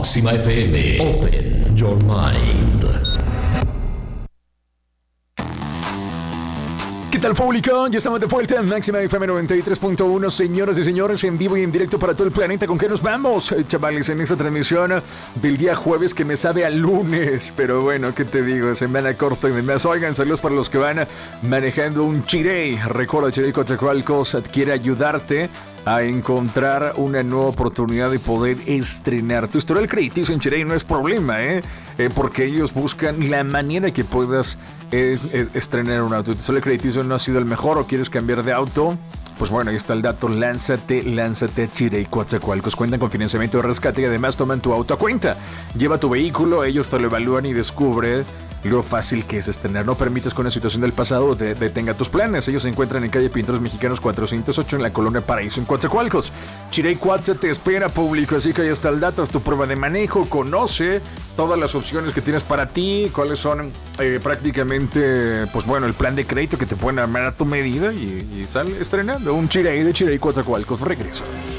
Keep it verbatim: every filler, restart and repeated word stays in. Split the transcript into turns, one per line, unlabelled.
Máxima F M. Open your mind.
¿Qué tal, público? Ya estamos de vuelta en Máxima F M noventa y tres punto uno. Señoras y señores, en vivo y en directo para todo el planeta. ¿Con qué nos vamos, eh, chavales, en esta transmisión del día jueves que me sabe a lunes? Pero bueno, ¿qué te digo? Semana corta y demás. Oigan, saludos para los que van manejando un Chirey. Recuerda, Chirey Coatzacoalcos quiere ayudarte a encontrar una nueva oportunidad de poder estrenar tu historial crediticio en Chirey. No es problema, ¿eh? eh porque ellos buscan la manera que puedas eh, eh, estrenar un auto. Tu historial crediticio no ha sido el mejor o quieres cambiar de auto. Pues bueno, ahí está el dato. Lánzate, lánzate a Chirey Coatzacoalcos. Cuentan con financiamiento de rescate y además toman tu auto a cuenta. Lleva tu vehículo, ellos te lo evalúan y descubres lo fácil que es estrenar. No permites que una situación del pasado te detenga tus planes. Ellos se encuentran en calle Pintores Mexicanos cuatrocientos ocho en la colonia Paraíso en Coatzacoalcos. Chirey Coatza te espera, público, así que ahí está el dato. Es tu prueba de manejo. Conoce todas las opciones que tienes para ti, cuáles son eh, prácticamente, pues bueno, el plan de crédito que te pueden armar a tu medida y, y sale estrenando un Chirey de Chirey Coatzacoalcos. Regreso.